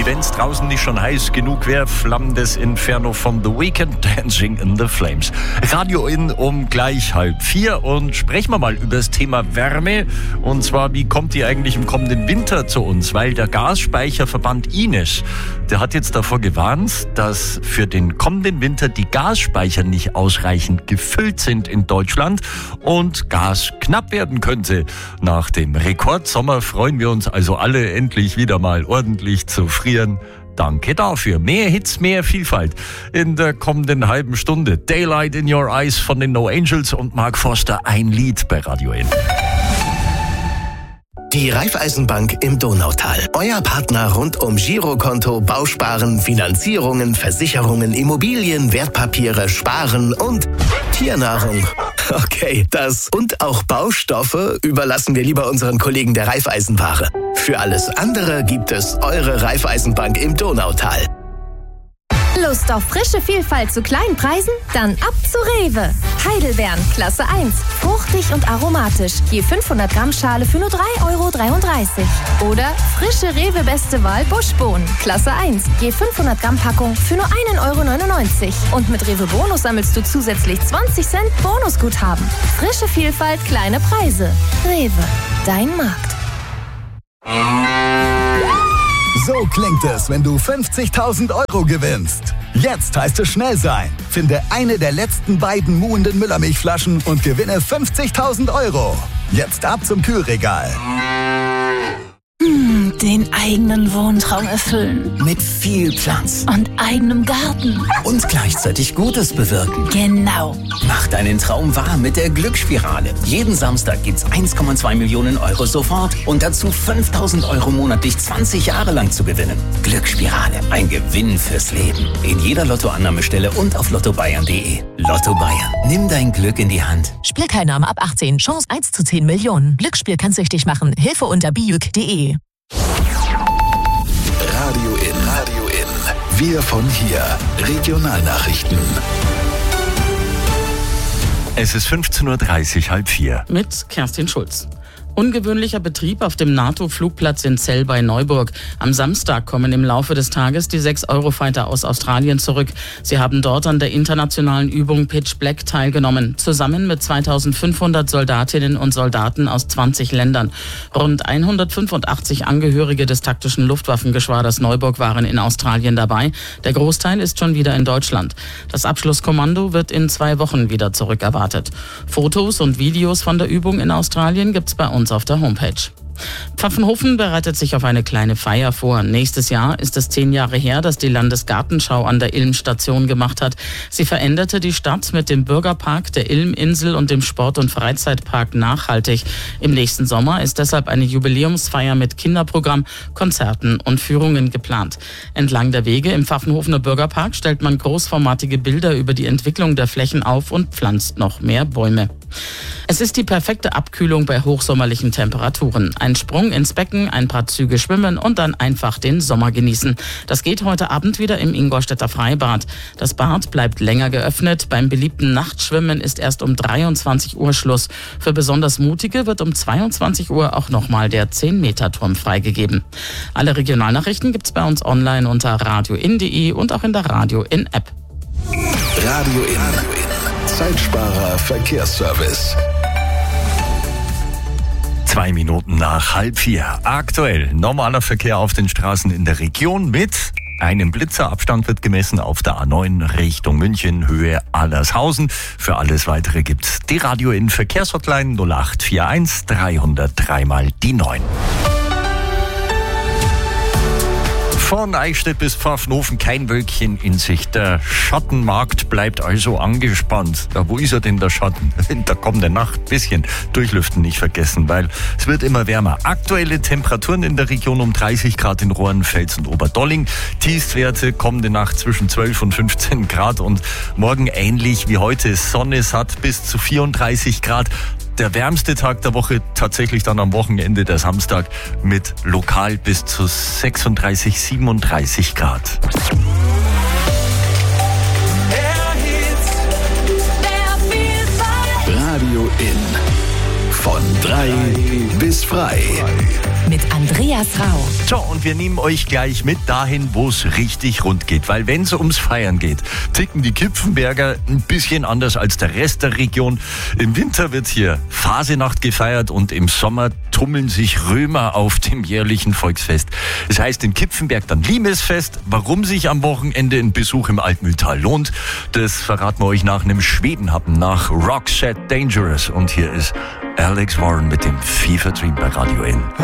Wie wenn's draußen nicht schon heiß genug wäre, flammendes Inferno von The Weeknd, Dancing in the Flames. Radio in um gleich 3:30 und sprechen wir mal über das Thema Wärme. Und zwar, wie kommt die eigentlich im kommenden Winter zu uns? Weil der Gasspeicherverband Ines, der hat jetzt davor gewarnt, dass für den kommenden Winter die Gasspeicher nicht ausreichend gefüllt sind in Deutschland und Gas knapp werden könnte. Nach dem Rekordsommer freuen wir uns also alle endlich wieder mal ordentlich zu frieren. Danke dafür. Mehr Hits, mehr Vielfalt in der kommenden halben Stunde. Daylight in Your Eyes von den No Angels und Mark Foster, ein Lied bei Radio N. Die Raiffeisenbank im Donautal. Euer Partner rund um Girokonto, Bausparen, Finanzierungen, Versicherungen, Immobilien, Wertpapiere, Sparen und Tiernahrung. Okay, das und auch Baustoffe überlassen wir lieber unseren Kollegen der Raiffeisenware. Für alles andere gibt es eure Raiffeisenbank im Donautal. Lust auf frische Vielfalt zu kleinen Preisen? Dann ab zu Rewe. Heidelbeeren, Klasse 1. Fruchtig und aromatisch. Je 500 Gramm Schale für nur 3,33 €. Oder frische Rewe Beste Wahl Buschbohnen, Klasse 1. Je 500 Gramm Packung für nur 1,99 €. Und mit Rewe Bonus sammelst du zusätzlich 20 Cent Bonusguthaben. Frische Vielfalt, kleine Preise. Rewe, dein Markt. So klingt es, wenn du 50.000 € gewinnst. Jetzt heißt es schnell sein. Finde eine der letzten beiden muhenden Müllermilchflaschen und gewinne 50.000 €. Jetzt ab zum Kühlregal. Den eigenen Wohntraum erfüllen. Mit viel Platz. Und eigenem Garten. Und gleichzeitig Gutes bewirken. Genau. Mach deinen Traum wahr mit der Glücksspirale. Jeden Samstag gibt's 1,2 Millionen € sofort und dazu 5.000 € monatlich 20 Jahre lang zu gewinnen. Glücksspirale. Ein Gewinn fürs Leben. In jeder Lottoannahmestelle und auf lottobayern.de. Lotto Bayern. Nimm dein Glück in die Hand. Spielteilnahme ab 18. Chance 1 zu 10 Millionen. Glücksspiel kann süchtig machen. Hilfe unter biüg.de. Radio in. Wir von hier. Regionalnachrichten. Es ist 15:30 Uhr, 3:30. Mit Kerstin Schulz. Ungewöhnlicher Betrieb auf dem NATO-Flugplatz in Zell bei Neuburg. Am Samstag kommen im Laufe des Tages die 6 Eurofighter aus Australien zurück. Sie haben dort an der internationalen Übung Pitch Black teilgenommen, zusammen mit 2.500 Soldatinnen und Soldaten aus 20 Ländern. Rund 185 Angehörige des taktischen Luftwaffengeschwaders Neuburg waren in Australien dabei. Der Großteil ist schon wieder in Deutschland. Das Abschlusskommando wird in 2 Wochen wieder zurückerwartet. Fotos und Videos von der Übung in Australien gibt's bei uns auf der Homepage. Pfaffenhofen bereitet sich auf eine kleine Feier vor. Nächstes Jahr ist es 10 Jahre her, dass die Landesgartenschau an der Ilm-Station gemacht hat. Sie veränderte die Stadt mit dem Bürgerpark, der Ilm-Insel und dem Sport- und Freizeitpark nachhaltig. Im nächsten Sommer ist deshalb eine Jubiläumsfeier mit Kinderprogramm, Konzerten und Führungen geplant. Entlang der Wege im Pfaffenhofener Bürgerpark stellt man großformatige Bilder über die Entwicklung der Flächen auf und pflanzt noch mehr Bäume. Es ist die perfekte Abkühlung bei hochsommerlichen Temperaturen. Ein Sprung ins Becken, ein paar Züge schwimmen und dann einfach den Sommer genießen. Das geht heute Abend wieder im Ingolstädter Freibad. Das Bad bleibt länger geöffnet. Beim beliebten Nachtschwimmen ist erst um 23 Uhr Schluss. Für besonders Mutige wird um 22 Uhr auch nochmal der 10-Meter-Turm freigegeben. Alle Regionalnachrichten gibt's bei uns online unter radioin.de und auch in der Radio In App. Radio in. Zeitsparer Verkehrsservice. 2 Minuten nach 3:30. Aktuell normaler Verkehr auf den Straßen in der Region mit einem Blitzerabstand wird gemessen auf der A9 Richtung München, Höhe Allershausen. Für alles Weitere gibt's die Radio in Verkehrshotline 0841 303 mal die 9. Von Eichstätt bis Pfaffenhofen kein Wölkchen in Sicht. Der Schattenmarkt bleibt also angespannt. Ja, wo ist er denn, der Schatten? In der kommenden Nacht bisschen durchlüften nicht vergessen, weil es wird immer wärmer. Aktuelle Temperaturen in der Region um 30 Grad in Rohrenfels und Oberdolling. Tiefstwerte kommende Nacht zwischen 12 und 15 Grad und morgen ähnlich wie heute. Sonne satt bis zu 34 Grad. Der wärmste Tag der Woche tatsächlich dann am Wochenende, der Samstag, mit lokal bis zu 36, 37 Grad. Radio in. Von 3 bis frei. mit Andreas Rau. So, und wir nehmen euch gleich mit dahin, wo es richtig rund geht. Weil wenn es ums Feiern geht, ticken die Kipfenberger ein bisschen anders als der Rest der Region. Im Winter wird hier Fasenacht gefeiert und im Sommer tummeln sich Römer auf dem jährlichen Volksfest. Es heißt in Kipfenberg dann Limesfest. Warum sich am Wochenende ein Besuch im Altmühltal lohnt, das verraten wir euch nach einem Schwedenhappen, nach Roxette Dangerous. Und hier ist Alex Warren mit dem Fever Dream bei Radio N.